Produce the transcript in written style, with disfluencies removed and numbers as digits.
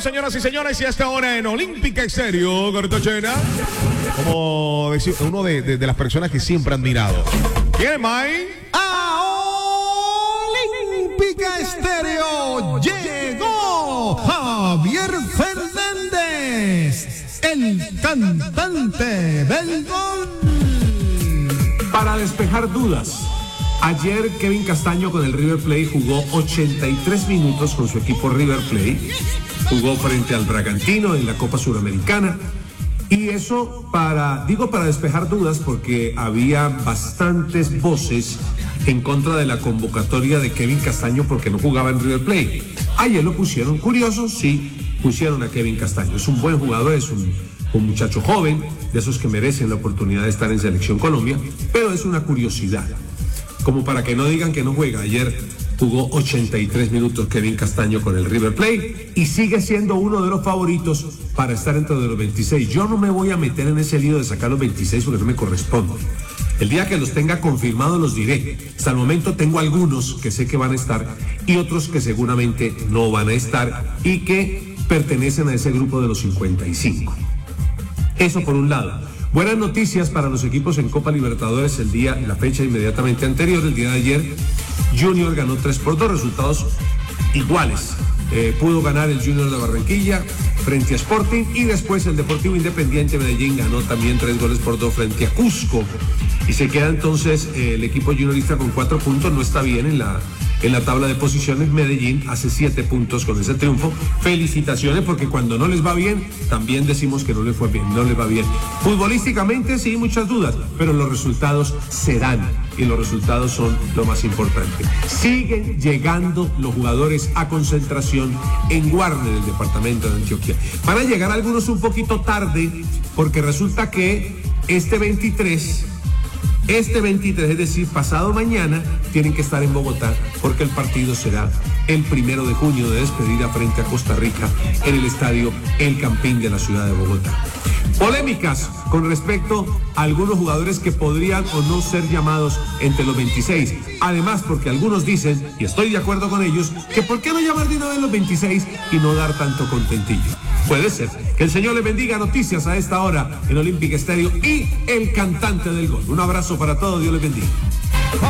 señoras y señores, y hasta ahora en Olímpica Estéreo, Cartagena. Como decir, uno de las personas que siempre he admirado. ¿Quién es Mike? A Olímpica Estéreo llegó Javier Fernández, el cantante del gol. Para despejar dudas, ayer Kevin Castaño con el River Plate jugó 83 minutos con su equipo River Plate. Jugó frente al Bragantino en la Copa Suramericana. Y eso para despejar dudas, porque había bastantes voces en contra de la convocatoria de Kevin Castaño porque no jugaba en River Plate. Ayer lo pusieron curioso, sí, pusieron a Kevin Castaño. Es un buen jugador, es un muchacho joven, de esos que merecen la oportunidad de estar en Selección Colombia, pero es una curiosidad, como para que no digan que no juega. Ayer jugó 83 minutos Kevin Castaño con el River Plate y sigue siendo uno de los favoritos para estar dentro de los 26. Yo no me voy a meter en ese lío de sacar los 26 porque no me corresponde. El día que los tenga confirmados los diré. Hasta el momento tengo algunos que sé que van a estar y otros que seguramente no van a estar y que pertenecen a ese grupo de los 55. Eso por un lado. Buenas noticias para los equipos en Copa Libertadores la fecha inmediatamente anterior, el día de ayer. Junior ganó 3-2, resultados iguales. Pudo ganar el Junior de Barranquilla frente a Sporting y después el Deportivo Independiente Medellín ganó también 3-2 frente a Cusco. Y se queda entonces el equipo juniorista con 4 puntos, no está bien en la tabla de posiciones. Medellín hace 7 puntos con ese triunfo. Felicitaciones, porque cuando no les va bien, también decimos que no les fue bien, no les va bien. Futbolísticamente sí, muchas dudas, pero los resultados se dan y los resultados son lo más importante. Siguen llegando los jugadores a concentración en Guarne, del departamento de Antioquia. Van a llegar algunos un poquito tarde, porque resulta que este 23, es decir, pasado mañana, tienen que estar en Bogotá, porque el partido será el 1 de junio de despedida frente a Costa Rica en el estadio El Campín de la ciudad de Bogotá. Polémicas con respecto a algunos jugadores que podrían o no ser llamados entre los 26. Además, porque algunos dicen, y estoy de acuerdo con ellos, que por qué no llamar de una vez los 26 y no dar tanto contentillo. Puede ser. Que el Señor les bendiga. Noticias a esta hora en Olímpica Estéreo y el cantante del gol. Un abrazo para todos. Dios les bendiga.